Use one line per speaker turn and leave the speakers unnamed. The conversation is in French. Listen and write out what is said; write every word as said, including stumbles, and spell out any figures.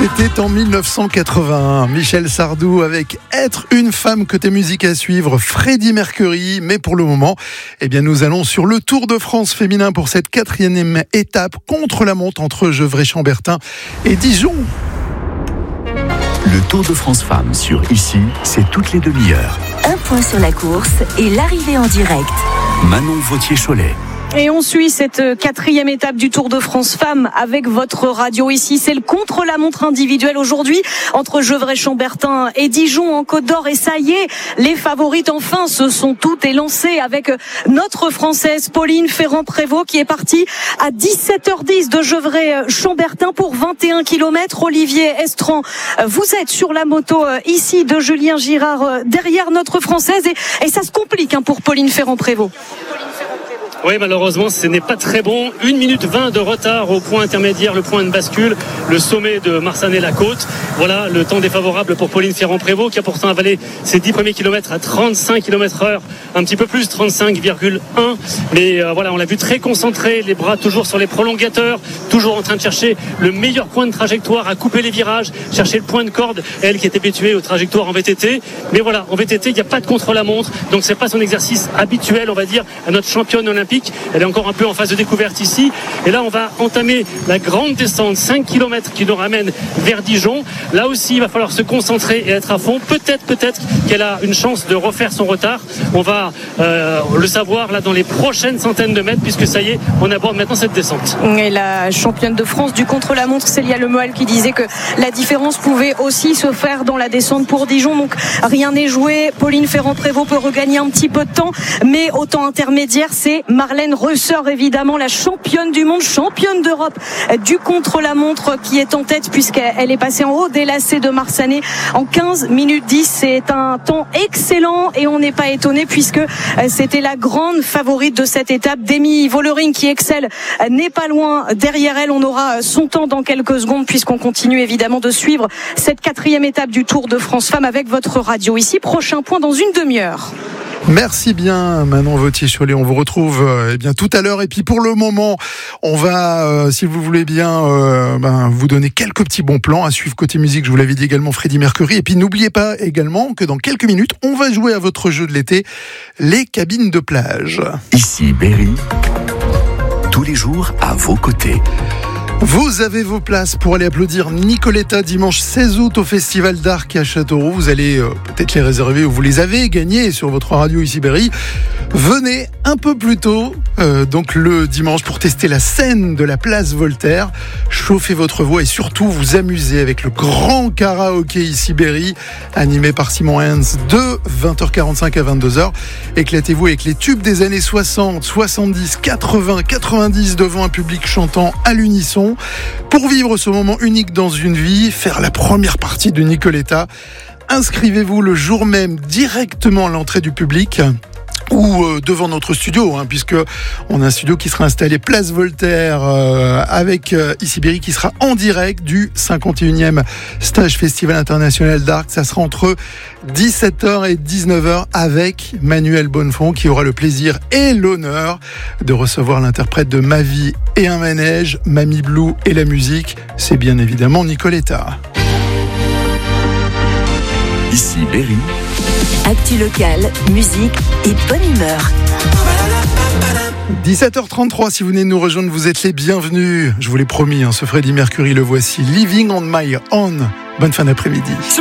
C'était en mille neuf cent quatre-vingt-un. Michel Sardou avec Être une femme, côté musique à suivre, Freddie Mercury. Mais pour le moment, eh bien, nous allons sur le Tour de France féminin pour cette quatrième étape contre la montre entre Gevrey-Chambertin et Dijon.
Le Tour de France Femmes sur Ici, c'est toutes les demi-heures.
Un point sur la course et l'arrivée en direct.
Manon Vautier-Cholet.
Et on suit cette quatrième étape du Tour de France Femmes avec votre radio ici. C'est le contre-la-montre individuel aujourd'hui entre Gevrey-Chambertin et Dijon en Côte d'Or. Et ça y est, les favorites enfin se sont toutes élancées avec notre Française Pauline Ferrand-Prévot qui est partie à dix-sept heures dix de Gevrey-Chambertin pour vingt et un kilomètres. Olivier Estran, vous êtes sur la moto ici de Julien Girard derrière notre Française et, et ça se complique hein, pour Pauline Ferrand-Prévot.
Oui, malheureusement, ce n'est pas très bon. une minute vingt de retard au point intermédiaire, le point de bascule, le sommet de Marsanne-la-Côte. Voilà le temps défavorable pour Pauline Ferrand-Prévot qui a pourtant avalé ses dix premiers kilomètres à trente-cinq kilomètres heure, un petit peu plus, trente-cinq virgule un. Mais euh, voilà, on l'a vu très concentré, les bras toujours sur les prolongateurs, toujours en train de chercher le meilleur point de trajectoire, à couper les virages, chercher le point de corde. Elle qui est habituée aux trajectoires en V T T. Mais voilà, en V T T, il n'y a pas de contre-la-montre, donc c'est pas son exercice habituel, on va dire, à notre championne olympique. Elle est encore un peu en phase de découverte ici. Et là, on va entamer la grande descente, cinq kilomètres qui nous ramène vers Dijon. Là aussi, il va falloir se concentrer et être à fond. Peut-être, peut-être qu'elle a une chance de refaire son retard. On va euh, le savoir là dans les prochaines centaines de mètres, puisque ça y est, on aborde maintenant cette descente.
Et la championne de France du contre-la-montre, Célia Lemoel, qui disait que la différence pouvait aussi se faire dans la descente pour Dijon. Donc rien n'est joué. Pauline Ferrand-Prévot peut regagner un petit peu de temps, mais au temps intermédiaire, c'est Marlène Reusseur, évidemment, la championne du monde, championne d'Europe du contre-la-montre qui est en tête puisqu'elle est passée en haut des lacets de Marsanne en quinze minutes dix. C'est un temps excellent et on n'est pas étonné puisque c'était la grande favorite de cette étape. Demi Vollering qui excelle n'est pas loin derrière elle. On aura son temps dans quelques secondes puisqu'on continue évidemment de suivre cette quatrième étape du Tour de France Femmes avec votre radio ici. Prochain point dans une demi-heure.
Merci bien Manon Vautier-Cholet, on vous retrouve euh, eh bien tout à l'heure et puis pour le moment on va euh, si vous voulez bien euh, ben, vous donner quelques petits bons plans à suivre côté musique, je vous l'avais dit également Freddie Mercury et puis n'oubliez pas également que dans quelques minutes on va jouer à votre jeu de l'été, les cabines de plage.
Ici Berry, tous les jours à vos côtés.
Vous avez vos places pour aller applaudir Nicoletta dimanche seize août au Festival d'Arc à Châteauroux. Vous allez euh, peut-être les réserver ou vous les avez gagnées sur votre radio ici Berry. Venez un peu plus tôt, euh, donc le dimanche, pour tester la scène de la place Voltaire. Chauffez votre voix et surtout vous amusez avec le grand karaoké ici Berry, animé par Simon Hens de vingt heures quarante-cinq à vingt-deux heures. Éclatez-vous avec les tubes des années soixante, soixante-dix, quatre-vingts, quatre-vingt-dix devant un public chantant à l'unisson. Pour vivre ce moment unique dans une vie, faire la première partie de Nicoletta, inscrivez-vous le jour même directement à l'entrée du public ou euh, devant notre studio, hein, puisque on a un studio qui sera installé place Voltaire euh, avec euh, ici Berry qui sera en direct du cinquante et unième Stage Festival International d'Arc. Ça sera entre dix-sept heures et dix-neuf heures avec Manuel Bonnefond qui aura le plaisir et l'honneur de recevoir l'interprète de Ma vie et un manège, Mamie Blue et la musique. C'est bien évidemment Nicoletta.
Ici Berry.
Actu locale, musique et bonne humeur.
dix-sept heures trente-trois, si vous venez de nous rejoindre, vous êtes les bienvenus. Je vous l'ai promis, hein, ce Freddie Mercury, le voici. Living on my own. Bonne fin d'après-midi.